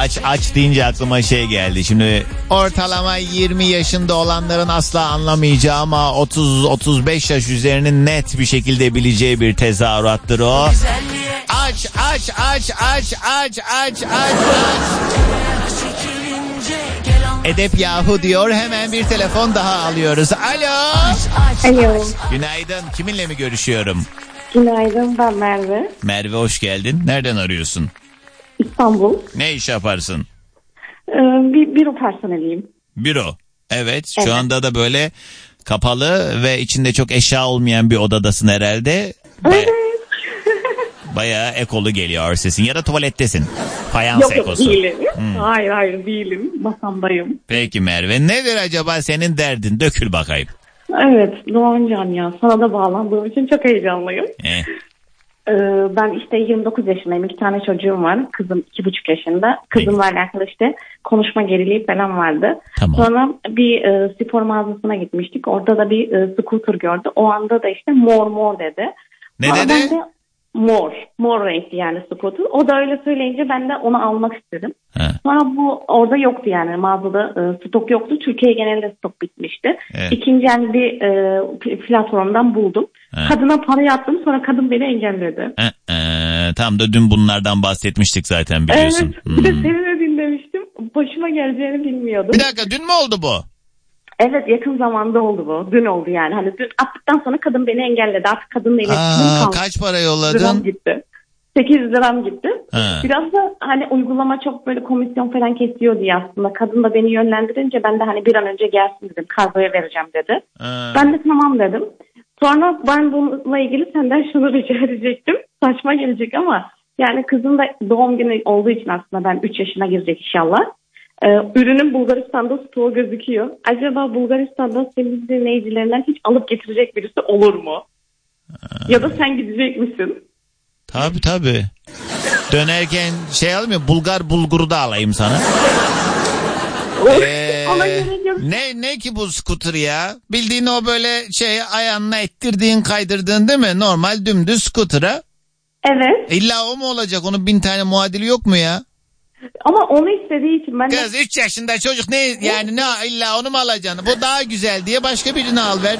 Aç deyince aklıma şey geldi. Şimdi ortalama 20 yaşında olanların asla anlamayacağı ama 30-35 yaş üzerinin net bir şekilde bileceği bir tezahürattır o. Aç. Edep yahu diyor. Hemen bir telefon daha alıyoruz. Alo. Alo. Günaydın. Kiminle mi görüşüyorum? Günaydın, ben Merve. Merve, hoş geldin. Nereden arıyorsun? İstanbul. Ne iş yaparsın? Bir büro personeliyim. Büro. Evet. Şu anda da böyle kapalı ve içinde çok eşya olmayan bir odadasın herhalde. Evet. Bayağı ekolu geliyor sesin. Ya da tuvalettesin. Fayans ekosu. Yok değilim. Hayır değilim. Masamdayım. Peki Merve, nedir acaba senin derdin? Dökül bakayım. Evet Doğancan ya, sana da bağlandığım için çok heyecanlıyım. Ben işte 29 yaşındayım. 2 tane çocuğum var. Kızım 2,5 yaşında. Kızımla alakalı işte konuşma geriliği falan vardı. Tamam. Sonra bir spor mağazasına gitmiştik. Orada da bir scooter gördü. O anda da işte mor dedi. Ne Sonra dedi? ben de mor renkli yani scooter. O da öyle söyleyince ben de onu almak istedim. Sonra bu orada yoktu yani mağazada stok yoktu. Türkiye genelinde stok bitmişti. Evet. İkinci yani bir platformdan buldum. Kadına parayı attım, sonra kadın beni engelledi. Tam da dün bunlardan bahsetmiştik zaten, biliyorsun. Evet. Bir de seni de dinlemiştim. Başıma geleceğini bilmiyordum. Bir dakika, dün mü oldu bu? Evet, yakın zamanda oldu bu. Dün oldu yani. Hani dün attıktan sonra kadın beni engelledi. Artık kadınla iletişimim kaldı. Kaç para yolladın? Liram gitti. 800 liram gitti. Ha. Biraz da hani uygulama çok böyle komisyon falan kesiyor diye aslında. Kadın da beni yönlendirince ben de hani bir an önce gelsin dedim. Kargoya vereceğim dedi. Ben de tamam dedim. Sonra ben bununla ilgili senden şunu rica edecektim. Saçma gelecek ama yani kızın da doğum günü olduğu için aslında ben 3 yaşına girecek inşallah. Ürünün Bulgaristan'da stoğu gözüküyor. Acaba Bulgaristan'da senin dinleyicilerinden hiç alıp getirecek birisi olur mu? Ya da sen gidecek misin? Tabii. Dönerken şey alayım ya, Bulgar bulguru da alayım sana. Ne ki bu scooter ya? Bildiğin o böyle şey ayağına ettirdiğin, kaydırdığın değil mi? Normal dümdüz scooter'a. Evet. İlla o mu olacak? Onun 1000 tane muadili yok mu ya? Ama onu istediği için ben Kız 3 yaşında çocuk ne yani, ne illa onu mu alacaksın? Bu daha güzel diye başka birini al ver.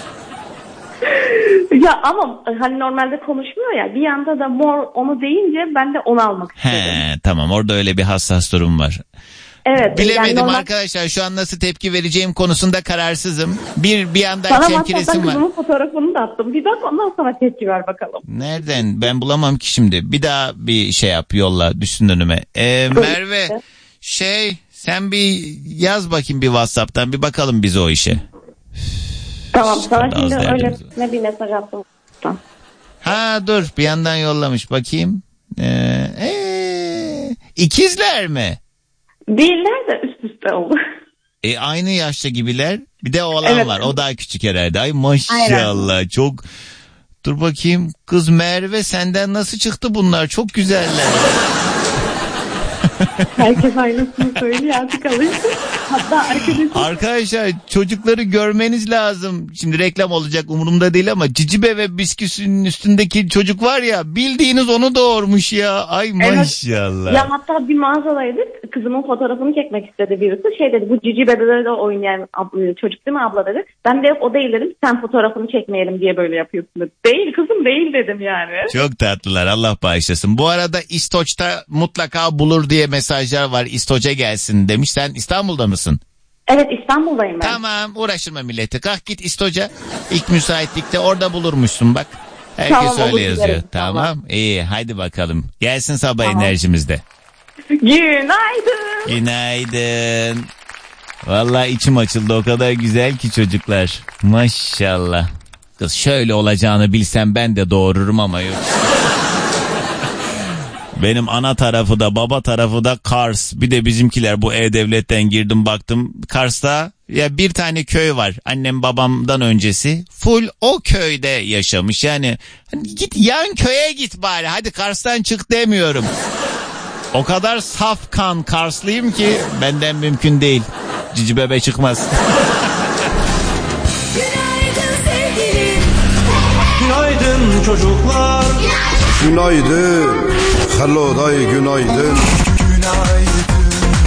Ya ama hani normalde konuşmuyor ya, bir yanda da mor onu deyince ben de onu almak istedim. Tamam, orada öyle bir hassas durum var. Evet. Bilemedim yani arkadaşlar, şu an nasıl tepki vereceğim konusunda kararsızım. Bir yandan sana çemkiresim var. kızımın fotoğrafını da attım. Bir bak, ondan sonra tepki ver bakalım. Nereden? Ben bulamam ki şimdi. Bir daha bir şey yap, yolla, düşsün önüme. Merve sen bir yaz bakayım bir WhatsApp'tan, bir bakalım biz o işe. Tamam, sana şimdi öyle ne bir mesaj attım. Dur, bir yandan yollamış bakayım. İkizler mi? Değiller de üst üste oldu. Aynı yaşta gibiler. Bir de oğlan var. O daha küçük herhalde. Ay maşallah. Aynen. Çok. Dur bakayım. Kız Merve, senden nasıl çıktı bunlar? Çok güzeller. Herkes aynısını söylüyor artık, alıştım. Hatta arkadaşlar çocukları görmeniz lazım. Şimdi reklam olacak umurumda değil ama Cicibe ve bisküsünün üstündeki çocuk var ya, bildiğiniz onu doğurmuş ya. Ay maşallah. Ya hatta bir mağazadaydık. Kızımın fotoğrafını çekmek istedi birisi. Şey dedi, bu Cicibe'de de oynayan çocuk değil mi abla dedi. Ben de o değil dedim. Sen fotoğrafını çekmeyelim diye böyle yapıyorsun dedi. Değil kızım, değil dedim yani. Çok tatlılar, Allah bağışlasın. Bu arada İstoç'ta mutlaka bulur diye mesajlar var. İstoç'a gelsin demiş. Sen İstanbul'da mısın? Evet, İstanbul'dayım ben. Tamam, uğraştırma milleti. Kalk git İstoç'a. İlk müsaitlikte orada bulurmuşsun bak. Herkes öyle yazıyor. Giderim. Tamam. İyi, haydi bakalım. Gelsin sabah enerjimizde. Günaydın. Vallahi içim açıldı, o kadar güzel ki çocuklar. Maşallah. Kız şöyle olacağını bilsem ben de doğururum ama yok. Benim ana tarafı da baba tarafı da Kars. Bir de bizimkiler bu E-Devlet'ten girdim baktım. Kars'ta ya bir tane köy var. Annem babamdan öncesi. Full o köyde yaşamış. Yani hani git yan köye git bari. Hadi Kars'tan çık demiyorum. O kadar saf kan Karslıyım ki benden mümkün değil. Cici bebe çıkmaz. Günaydın sevgilim. Günaydın çocuklar. Günaydın. Hello day, günaydın. Günaydın.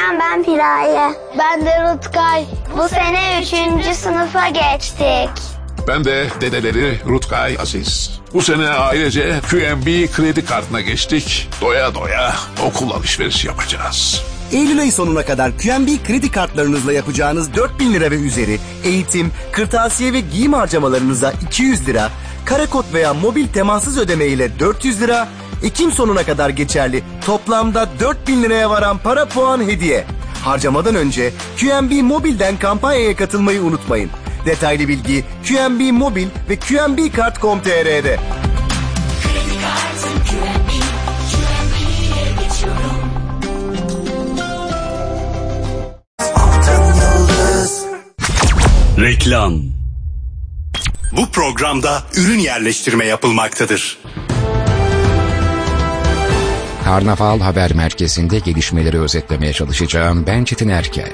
öğretmen, ben Piraye. Ben de Rutkay. Bu sene 3. sınıfa geçtik. Ben de dedeleri Rutkay Aziz. Bu sene ailece QNB kredi kartına geçtik. Doya doya okul alışverişi yapacağız. Eylül ayı sonuna kadar QNB kredi kartlarınızla yapacağınız 4.000 lira ve üzeri eğitim, kırtasiye ve giyim harcamalarınıza 200 lira, karakod veya mobil temassız ödeme ile 400 lira, Ekim sonuna kadar geçerli toplamda 4.000 liraya varan para puan hediye. Harcamadan önce QNB Mobil'den kampanyaya katılmayı unutmayın. Detaylı bilgi QNB Mobil ve QNBkart.com.tr'de. Kredi kartım QNB, QNB'ye geçiyorum. Reklam. Bu programda ürün yerleştirme yapılmaktadır. Karnaval Haber Merkezi'nde gelişmeleri özetlemeye çalışacağım. Ben Çetin Erker.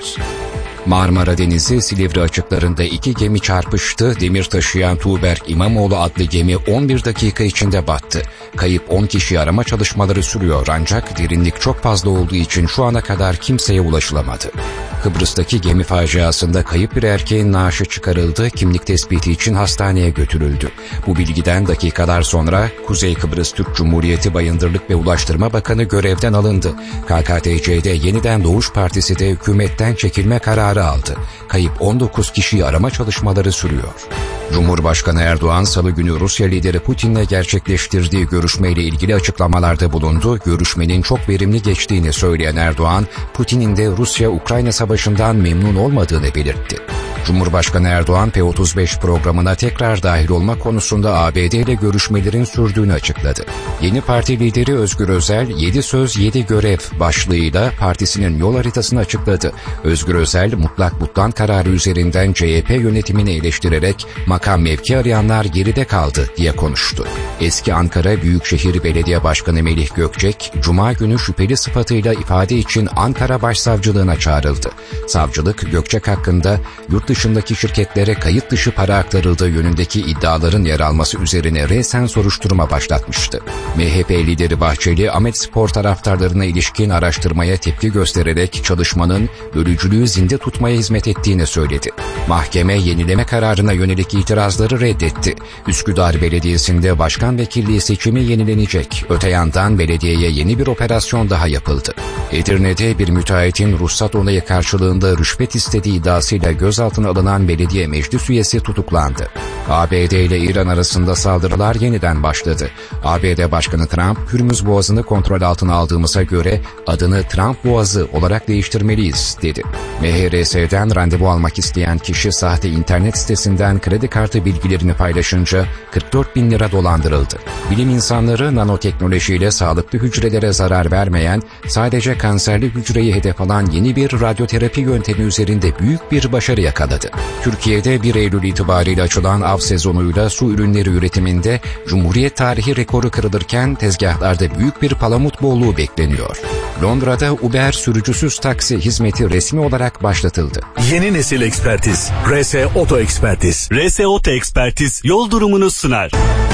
Marmara Denizi Silivri açıklarında 2 gemi çarpıştı. Demir taşıyan Tuğberk İmamoğlu adlı gemi 11 dakika içinde battı. Kayıp 10 kişi arama çalışmaları sürüyor ancak derinlik çok fazla olduğu için şu ana kadar kimseye ulaşılamadı. Kıbrıs'taki gemi faciasında kayıp bir erkeğin naaşı çıkarıldı, kimlik tespiti için hastaneye götürüldü. Bu bilgiden dakikalar sonra Kuzey Kıbrıs Türk Cumhuriyeti Bayındırlık ve Ulaştırma Bakanı görevden alındı. KKTC'de Yeniden Doğuş Partisi de hükümetten çekilme kararı aldı. Kayıp 19 kişiyi arama çalışmaları sürüyor. Cumhurbaşkanı Erdoğan Salı günü Rusya lideri Putin'le gerçekleştirdiği görüşmeyle ilgili açıklamalarda bulundu. Görüşmenin çok verimli geçtiğini söyleyen Erdoğan, Putin'in de Rusya-Ukrayna savaşından memnun olmadığını belirtti. Cumhurbaşkanı Erdoğan P35 programına tekrar dahil olma konusunda ABD ile görüşmelerin sürdüğünü açıkladı. Yeni parti lideri Özgür Özel 7 söz 7 görev başlığıyla partisinin yol haritasını açıkladı. Özgür Özel mutlak butlan kararı üzerinden CHP yönetimini eleştirerek makam mevki arayanlar geride kaldı diye konuştu. Eski Ankara Büyükşehir Belediye Başkanı Melih Gökçek, Cuma günü şüpheli sıfatıyla ifade için Ankara Başsavcılığına çağrıldı. Savcılık Gökçek hakkında yurt dışındaki şirketlere kayıt dışı para aktarıldığı yönündeki iddiaların yer alması üzerine resen soruşturma başlatmıştı. MHP lideri Bahçeli, Ahmet Spor taraftarlarına ilişkin araştırmaya tepki göstererek çalışmanın bölücülüğü zinde tutmaya hizmet ettiğini söyledi. Mahkeme yenileme kararına yönelik itirazları reddetti. Üsküdar Belediyesi'nde başkan vekilliği seçimi yenilenecek. Öte yandan belediyeye yeni bir operasyon daha yapıldı. Edirne'de bir müteahhitin ruhsat onayı karşılığında rüşvet istediği iddiasıyla gözaltına alınan belediye meclis üyesi tutuklandı. ABD ile İran arasında saldırılar yeniden başladı. ABD Başkanı Trump, Hürmüz Boğazı'nı kontrol altına aldığımıza göre adını Trump Boğazı olarak değiştirmeliyiz dedi. MHRS'den randevu almak isteyen kişi sahte internet sitesinden kredi kartı bilgilerini paylaşınca 44.000 lira dolandırıldı. Bilim insanları nanoteknolojiyle sağlıklı hücrelere zarar vermeyen, sadece kanserli hücreyi hedef alan yeni bir radyoterapi yöntemi üzerinde büyük bir başarı yakaladı. Türkiye'de 1 Eylül itibariyle açılan av sezonuyla su ürünleri üretiminde Cumhuriyet tarihi rekoru kırılırken tezgahlarda büyük bir palamut bolluğu bekleniyor. Londra'da Uber sürücüsüz taksi hizmeti resmi olarak başlatıldı. Yeni nesil ekspertiz. RS Oto Ekspertiz. RS Oto Ekspertiz yol durumunu sunar.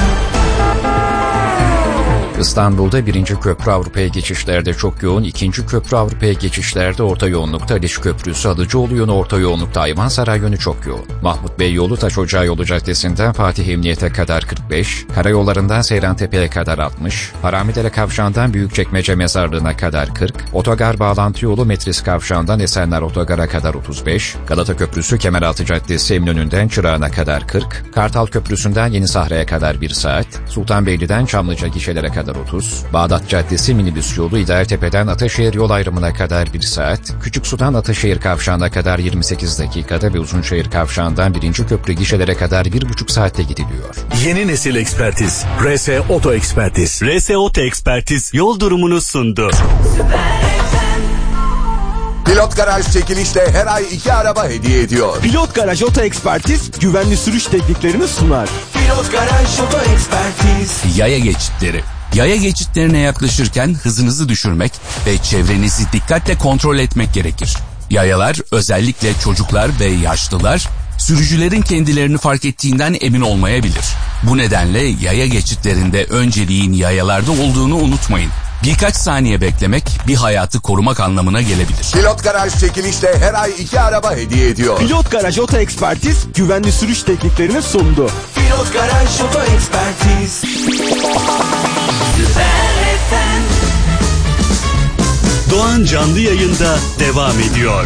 İstanbul'da 1. köprü Avrupa'ya geçişlerde çok yoğun, 2. köprü Avrupa'ya geçişlerde orta yoğunlukta, Haliç Köprüsü Alıcıoğlu yönü orta yoğunlukta, Ayvansaray yönü çok yoğun. Mahmut Bey yolu Taş Ocağı yolu caddesinden Fatih Emniyet'e kadar 45, karayollarından Seyrantepe'ye kadar 60, Paramidere Kavşağı'ndan Büyükçekmece Mezarlığı'na kadar 40, otogar bağlantı yolu Metris Kavşağı'ndan Esenler Otogar'a kadar 35, Galata Köprüsü Kemeraltı Caddesi Eminönü'nden Çırağan'a kadar 40, Kartal Köprüsü'nden Yeni Sahra'ya kadar 1 saat, Sultanbeyli'den Çamlıca gişelere kadar 30, Bağdat Caddesi minibüs yolu İdealtepe'den Ataşehir yol ayrımına kadar 1 saat, Küçüksu'dan Ataşehir Kavşağı'na kadar 28 dakikada ve Uzunşehir Kavşağı'ndan 1. köprü gişelere kadar 1,5 saatte gidiliyor. Yeni nesil ekspertiz. RS Oto Ekspertiz. RS Oto Ekspertiz yol durumunu sundu. Pilot Garaj çekilişle her ay 2 araba hediye ediyor. Pilot Garaj Oto Ekspertiz güvenli sürüş tekniklerini sunar. Pilot Garaj Oto Ekspertiz. Yaya geçitleri. Yaya geçitlerine yaklaşırken hızınızı düşürmek ve çevrenizi dikkatle kontrol etmek gerekir. Yayalar, özellikle çocuklar ve yaşlılar, sürücülerin kendilerini fark ettiğinden emin olmayabilir. Bu nedenle yaya geçitlerinde önceliğin yayalarda olduğunu unutmayın. Birkaç saniye beklemek bir hayatı korumak anlamına gelebilir. Pilot Garaj çekilişle her ay 2 araba hediye ediyor. Pilot Garaj Oto Ekspertiz güvenli sürüş tekniklerini sundu. Pilot Garaj Oto Ekspertiz. Doğan canlı yayında devam ediyor.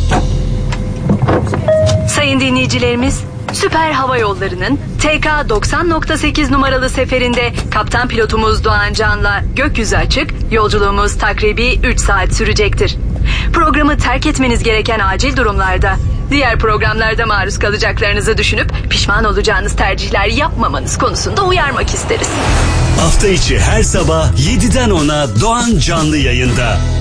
Sayın dinleyicilerimiz, Süper Hava Yolları'nın TK 90.8 numaralı seferinde kaptan pilotumuz Doğan Can'la gökyüzü açık, yolculuğumuz takribi 3 saat sürecektir. Programı terk etmeniz gereken acil durumlarda, diğer programlarda maruz kalacaklarınızı düşünüp pişman olacağınız tercihler yapmamanız konusunda uyarmak isteriz. Hafta içi her sabah 7'den 10'a Doğan canlı yayında.